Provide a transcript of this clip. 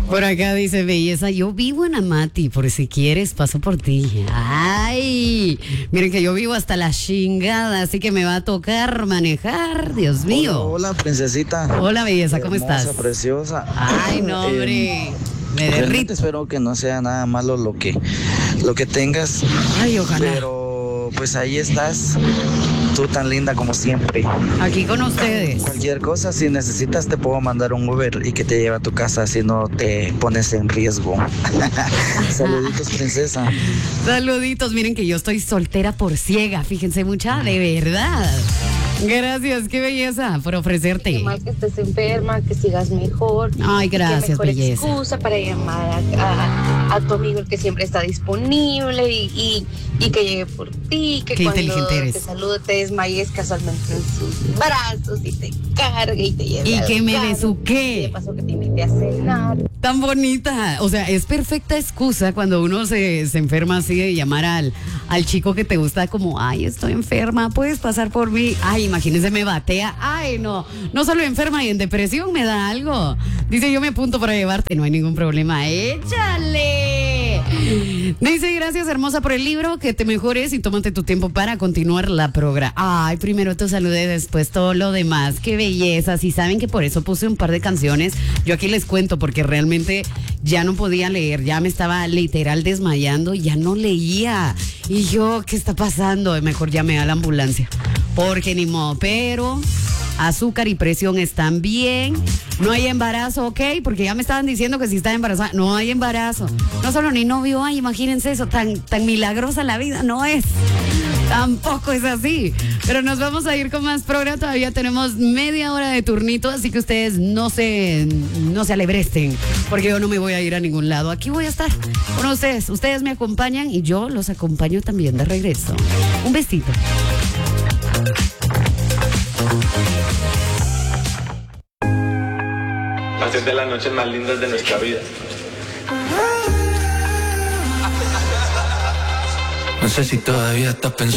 Por acá dice belleza, yo vivo en Amati, por si quieres paso por ti. Ay, miren que yo vivo hasta la chingada, así que me va a tocar manejar, Dios mío. Hola, princesita. Hola belleza, ¿cómo Hermosa, estás? Preciosa. Ay, no, hombre, me Realmente derrito. espero que no sea nada malo lo que tengas. Ay, ojalá. Pero pues ahí estás, tú tan linda como siempre. Aquí con ustedes. Cualquier cosa, si necesitas, te puedo mandar un Uber y que te lleve a tu casa si no te pones en riesgo. Saluditos, princesa. Saluditos, miren que yo estoy soltera por ciega, fíjense mucha, de verdad. Gracias, qué belleza por ofrecerte. Qué mal que estés enferma, que sigas mejor. Ay, gracias, qué mejor belleza. excusa para llamar a tu amigo, el que siempre está disponible y que llegue por ti, que Qué cuando inteligente eres. te salude te desmayes casualmente en sus brazos y te cargue y te lleve Y al que me carro. besuque. Y de paso que te invite a cenar. Tan bonita, o sea, es perfecta excusa cuando uno se enferma así de llamar al chico que te gusta como, ay, estoy enferma, puedes pasar por mí. Ay, imagínense, me batea. Ay, no solo enferma y en depresión me da algo. Dice, yo me apunto para llevarte, no hay ningún problema. ¡Échale! Dice, gracias hermosa por el libro, que te mejores y tómate tu tiempo para continuar la programa. Ay, primero te saludé, después todo lo demás. Qué belleza. Si saben que por eso puse un par de canciones, yo aquí les cuento porque realmente ya no podía leer, ya me estaba literal desmayando, ya no leía. Y yo, ¿qué está pasando? Mejor llamé a la ambulancia, porque ni modo, pero azúcar y presión están bien. No hay embarazo, ¿ok? Porque ya me estaban diciendo que si está embarazada, no hay embarazo. No solo ni novio hay, imagínense eso, tan milagrosa la vida, no es. Tampoco es así. Pero nos vamos a ir con más programa. Todavía tenemos media hora de turnito, así que ustedes no se alebresten, porque yo no me voy a ir a ningún lado. Aquí voy a estar con ustedes. Ustedes me acompañan y yo los acompaño también de regreso. Un besito. Hacer de las noches más lindas de nuestra vida. No sé si todavía estás pensando.